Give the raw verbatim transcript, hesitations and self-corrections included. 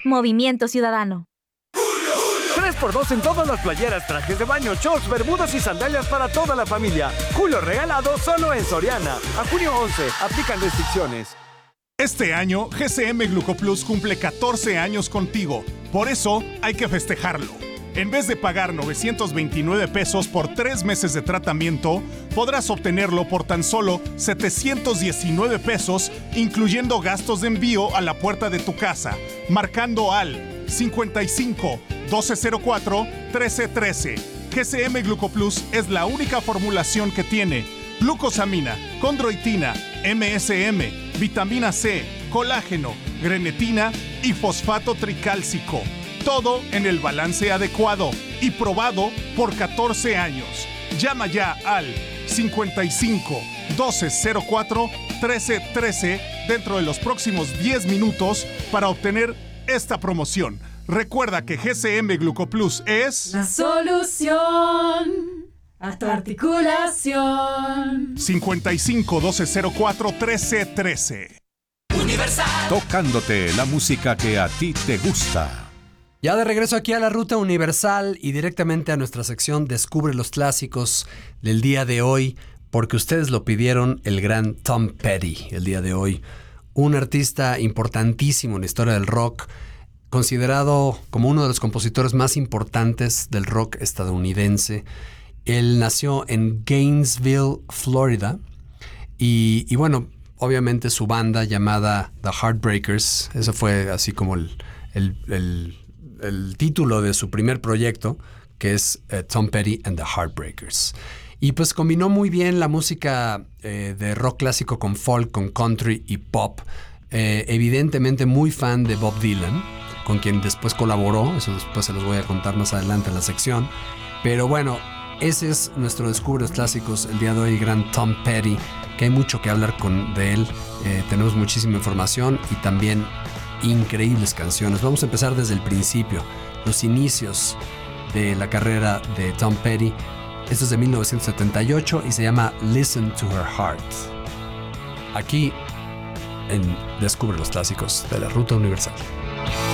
Movimiento Ciudadano. tres por dos en todas las playeras, trajes de baño, shorts, bermudas y sandalias para toda la familia. Julio regalado solo en Soriana. A junio once, aplican restricciones. Este año, G C M Glucoplus cumple catorce años contigo. Por eso, hay que festejarlo. En vez de pagar novecientos veintinueve pesos por tres meses de tratamiento, podrás obtenerlo por tan solo setecientos diecinueve pesos, incluyendo gastos de envío a la puerta de tu casa, marcando al cincuenta y cinco, doce cero cuatro, trece trece. G C M Glucoplus es la única formulación que tiene glucosamina, condroitina, M S M, vitamina C, colágeno, grenetina y fosfato tricálcico. Todo en el balance adecuado y probado por catorce años. Llama ya al cincuenta y cinco, doce cero cuatro, trece trece dentro de los próximos diez minutos para obtener esta promoción. Recuerda que G C M Glucoplus es la solución a tu articulación. cincuenta y cinco, doce cero cuatro, trece trece. Universal. Tocándote la música que a ti te gusta. Ya de regreso aquí a la Ruta Universal y directamente a nuestra sección Descubre los clásicos del día de hoy, porque ustedes lo pidieron, el gran Tom Petty, el día de hoy. Un artista importantísimo en la historia del rock, considerado como uno de los compositores más importantes del rock estadounidense. Él nació en Gainesville, Florida, y, y bueno, obviamente su banda llamada The Heartbreakers, eso fue así como el, el, el, el título de su primer proyecto, que es uh, Tom Petty and the Heartbreakers. Y pues combinó muy bien la música eh, de rock clásico con folk, con country y pop. Eh, evidentemente muy fan de Bob Dylan, con quien después colaboró, eso después se los voy a contar más adelante en la sección. Pero bueno, ese es nuestro Descubre los Clásicos el día de hoy, el gran Tom Petty, que hay mucho que hablar con, de él. Eh, tenemos muchísima información y también increíbles canciones. Vamos a empezar desde el principio, los inicios de la carrera de Tom Petty. Esto es de mil novecientos setenta y ocho y se llama Listen to Her Heart. Aquí en Descubre los Clásicos de la Ruta Universal.